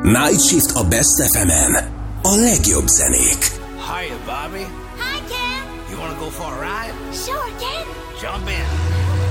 Night Shift a Best FM-en. A legjobb zenék. Hiya, Bobby. Hi, Ken. You wanna go for a ride? Sure, Ken. Jump in.